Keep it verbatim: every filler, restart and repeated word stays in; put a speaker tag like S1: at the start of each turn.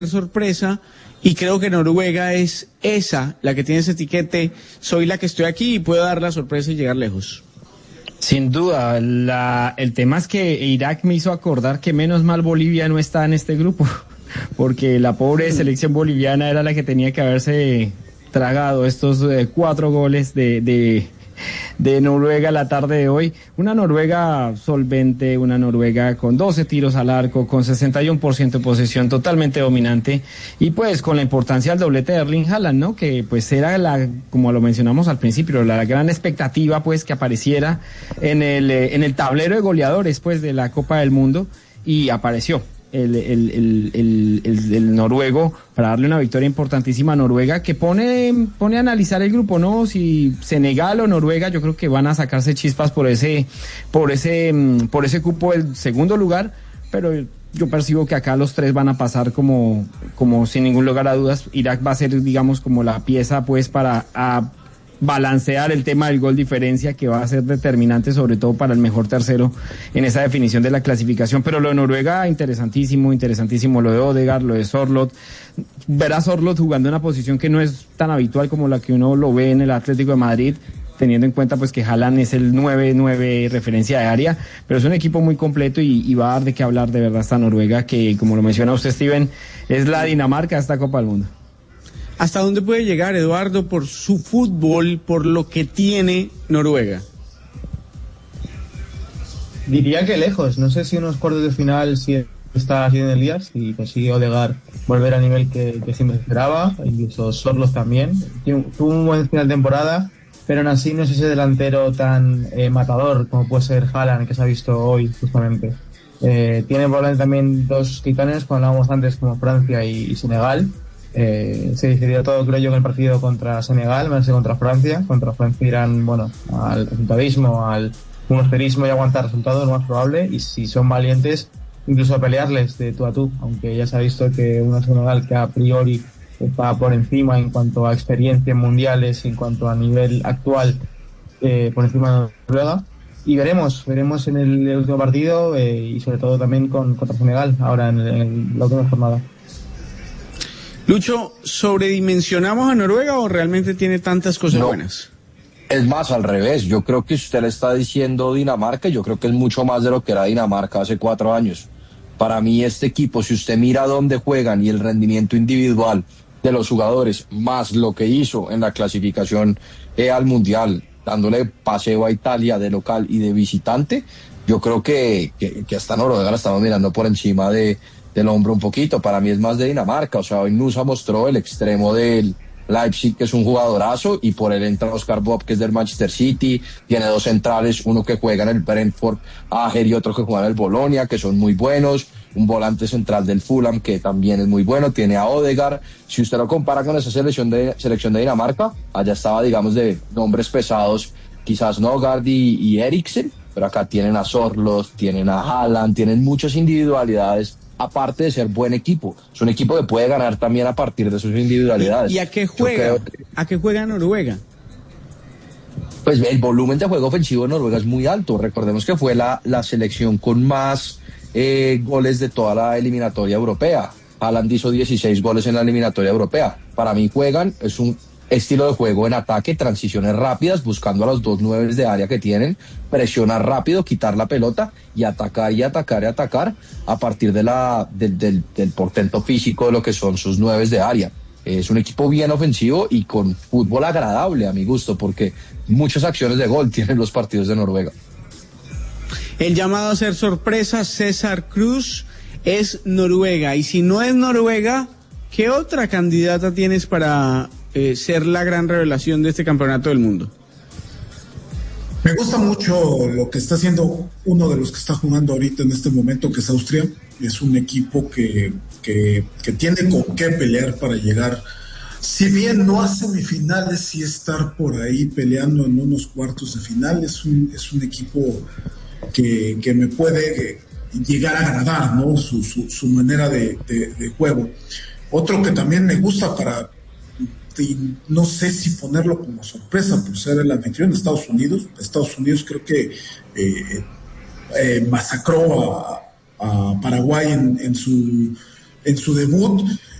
S1: sorpresa, y creo que Noruega es esa, la que tiene ese etiquete, soy la que estoy aquí y puedo dar la sorpresa y llegar lejos.
S2: Sin duda, la, el tema es que Irak me hizo acordar que menos mal Bolivia no está en este grupo, porque la pobre selección boliviana era la que tenía que haberse tragado estos eh, cuatro goles de, de, de Noruega la tarde de hoy. Una Noruega solvente, una Noruega con doce tiros al arco, con sesenta y uno por ciento de posesión, totalmente dominante, y pues con la importancia del doblete de Erling Haaland, ¿no? Que pues era la, como lo mencionamos al principio, la gran expectativa pues que apareciera en el, en el tablero de goleadores pues de la Copa del Mundo, y apareció. El, el, el, el, el, el noruego, para darle una victoria importantísima a Noruega, que pone, pone a analizar el grupo, ¿no? Si Senegal o Noruega, yo creo que van a sacarse chispas por ese, por ese, por ese cupo del segundo lugar, pero yo percibo que acá los tres van a pasar como, como sin ningún lugar a dudas. Irak va a ser, digamos, como la pieza, pues, para a balancear el tema del gol diferencia, que va a ser determinante sobre todo para el mejor tercero en esa definición de la clasificación. Pero lo de Noruega, interesantísimo, interesantísimo, lo de Odegaard, lo de Sorloth. Ver a Sorloth jugando en una posición que no es tan habitual como la que uno lo ve en el Atlético de Madrid, teniendo en cuenta pues que Haaland es el nueve nueve referencia de área, pero es un equipo muy completo y, y va a dar de qué hablar de verdad esta Noruega, que como lo menciona usted, Steven, es la Dinamarca de esta Copa del Mundo.
S1: ¿Hasta dónde puede llegar, Eduardo, por su fútbol, por lo que tiene Noruega?
S3: Diría que lejos. No sé si unos cuartos de final si está así en el día, si consigue Odegaard volver al nivel que, que siempre esperaba, incluso Sorloth también. Tuvo un buen final de temporada, pero aún así no es ese delantero tan eh, matador como puede ser Haaland, que se ha visto hoy justamente. Eh, tiene probablemente también dos titanes, como hablábamos antes, como Francia y, y Senegal. Eh, se decidió todo, creo yo, en el partido contra Senegal, menos que contra Francia. Contra Francia irán, bueno, al resultadismo, al monocerismo y aguantar resultados, lo más probable, y si son valientes, incluso a pelearles de tú a tú, aunque ya se ha visto que una Senegal que a priori está por encima en cuanto a experiencia en mundiales, en cuanto a nivel actual, eh, por encima de Noruega. Y veremos, veremos en el, el último partido eh, y sobre todo también con, contra Senegal, ahora en, el, en la última jornada.
S1: Lucho, ¿sobredimensionamos a Noruega o realmente tiene tantas cosas
S4: no,
S1: buenas?
S4: Es más, al revés. Yo creo que si usted le está diciendo Dinamarca, yo creo que es mucho más de lo que era Dinamarca hace cuatro años. Para mí este equipo, si usted mira dónde juegan y el rendimiento individual de los jugadores, más lo que hizo en la clasificación eh, al Mundial, dándole paseo a Italia de local y de visitante, yo creo que, que, que hasta Noruega la estamos mirando por encima de... del hombro un poquito. Para mí es más de Dinamarca. O sea, hoy Nusa mostró el extremo del Leipzig, que es un jugadorazo, y por él entra Oscar Bob, que es del Manchester City. Tiene dos centrales, uno que juega en el Brentford, Ajer, y otro que juega en el Bolonia, que son muy buenos. Un volante central del Fulham, que también es muy bueno. Tiene a Odegaard. Si usted lo compara con esa selección de, selección de Dinamarca, allá estaba, digamos, de nombres pesados, quizás Nogard y, y Eriksen, pero acá tienen a Sorloth, tienen a Haaland, tienen muchas individualidades, aparte de ser buen equipo. Es un equipo que puede ganar también a partir de sus individualidades.
S1: ¿Y, y a qué juega? Que, ¿A qué juega Noruega?
S4: Pues el volumen de juego ofensivo de Noruega es muy alto. Recordemos que fue la, la selección con más eh, goles de toda la eliminatoria europea. Haaland hizo dieciséis goles en la eliminatoria europea. Para mí juegan, es un estilo de juego en ataque, transiciones rápidas, buscando a los dos nueves de área que tienen, presionar rápido, quitar la pelota y atacar y atacar y atacar a partir de la, del, del, del portento físico de lo que son sus nueves de área. Es un equipo bien ofensivo y con fútbol agradable a mi gusto, porque muchas acciones de gol tienen los partidos de Noruega.
S1: El llamado a ser sorpresa, César Cruz, es Noruega. Y si no es Noruega, ¿qué otra candidata tienes para Eh, ser la gran revelación de este campeonato del mundo?
S5: Me gusta mucho lo que está haciendo uno de los que está jugando ahorita en este momento, que es Austria. Es un equipo que, que, que tiene con qué pelear para llegar, si bien no a semifinales, sí estar por ahí peleando en unos cuartos de final. Es un, es un equipo que, que me puede llegar a agradar, ¿no? Su, su, su manera de, de, de juego. Otro que también me gusta para... y no sé si ponerlo como sorpresa por ser el anfitrión de Estados Unidos. Estados Unidos creo que eh, eh, masacró a, a Paraguay en, en su en su debut